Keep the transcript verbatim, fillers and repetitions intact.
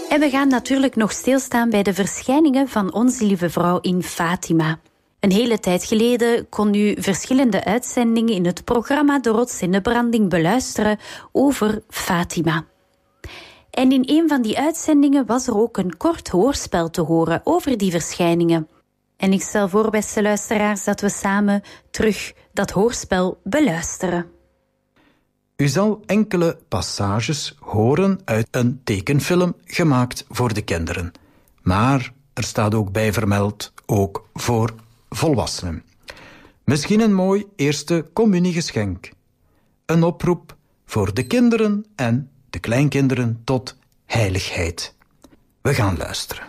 En we gaan natuurlijk nog stilstaan bij de verschijningen van Onze Lieve Vrouw in Fatima. Een hele tijd geleden kon u verschillende uitzendingen in het programma De Rots in de Branding beluisteren over Fatima. En in een van die uitzendingen was er ook een kort hoorspel te horen over die verschijningen. En ik stel voor, beste luisteraars, dat we samen terug dat hoorspel beluisteren. U zal enkele passages horen uit een tekenfilm gemaakt voor de kinderen. Maar er staat ook bij vermeld, ook voor volwassenen. Misschien een mooi eerste communiegeschenk. Een oproep voor de kinderen en de kleinkinderen tot heiligheid. We gaan luisteren.